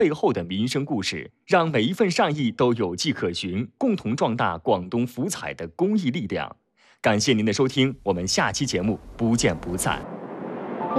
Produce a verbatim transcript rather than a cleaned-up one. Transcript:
背后的民生故事，让每一份善意都有迹可循，共同壮大广东福彩的公益力量。感谢您的收听，我们下期节目不见不散。